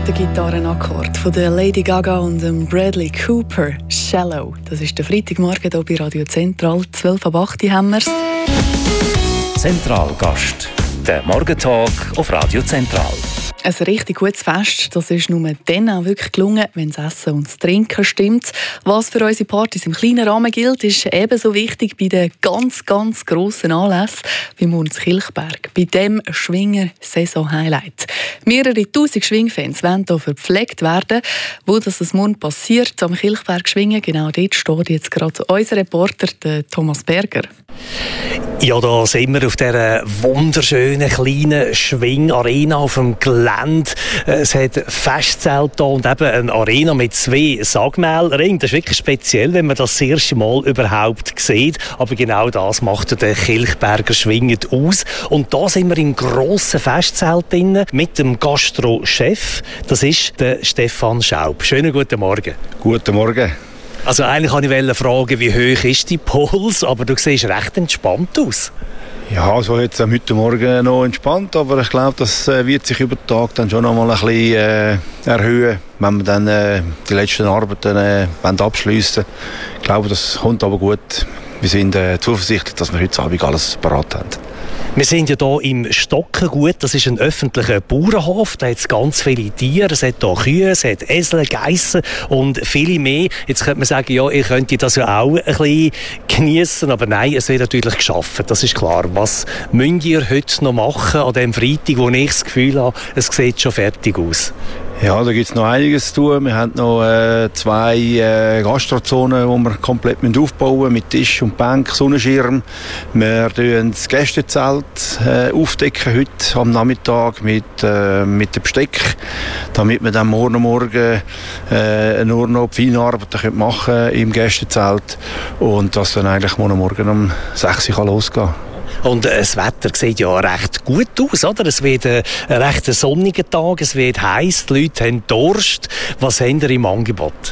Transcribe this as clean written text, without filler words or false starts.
Der Gitarrenakkord von der Lady Gaga und dem Bradley Cooper, «Shallow». Das ist der Freitagmorgen hier bei Radio Zentral. 12:08 haben wir's. Zentralgast, der Morgentalk auf Radio Zentral. Ein richtig gutes Fest, das ist nur dann auch wirklich gelungen, wenn das Essen und das Trinken stimmt. Was für unsere Partys im kleinen Rahmen gilt, ist ebenso wichtig bei den ganz, ganz grossen Anlässen wie Murns-Kilchberg, bei dem Schwinger-Saison-Highlight. Mehrere tausend Schwingfans wollen hier verpflegt werden. Wo das morgen passiert, am Kilchberg schwingen, genau dort steht jetzt gerade unser Reporter, der Thomas Berger. Ja, da sind wir auf dieser wunderschönen kleinen Schwingarena auf dem Gelände. Es hat Festzelt hier und eben eine Arena mit 2 Sagmählringen. Das ist wirklich speziell, wenn man das erste Mal überhaupt sieht. Aber genau das macht der Kilchberger Schwingen aus. Und da sind wir im grossen Festzelt drin mit dem Gastro-Chef. Das ist der Stefan Schaub. Schönen guten Morgen. Guten Morgen. Also eigentlich wollte ich fragen, wie hoch ist dein Puls, aber du siehst recht entspannt aus. Ja, also jetzt heute Morgen noch entspannt, aber ich glaube, das wird sich über den Tag dann schon noch mal ein bisschen erhöhen, wenn wir dann die letzten Arbeiten abschliessen. Ich glaube, das kommt aber gut. Wir sind zuversichtlich, dass wir heute Abend alles parat haben. Wir sind ja hier im Stockengut, das ist ein öffentlicher Bauernhof, da hat es ganz viele Tiere, es hat hier Kühe, es hat Esel, Geissen und viele mehr. Jetzt könnte man sagen, ja, ihr könnt das ja auch ein bisschen geniessen, aber nein, es wird natürlich geschaffen, das ist klar. Was müsst ihr heute noch machen an dem Freitag, wo ich das Gefühl habe, es sieht schon fertig aus? Ja, da gibt es noch einiges zu tun. Wir haben noch 2 Gastrozonen, die wir komplett aufbauen müssen, mit Tisch und Bank, Sonnenschirm. Wir aufdecken das Gästezelt aufdecken heute am Nachmittag mit dem Besteck, damit wir dann morgen nur noch die Feinarbeiten machen können im Gästezelt und das dann eigentlich morgen um 6 Uhr losgehen kann. Und das Wetter sieht ja recht gut aus, oder? Es wird ein recht sonniger Tag, es wird heiß, die Leute haben Durst. Was haben ihr im Angebot?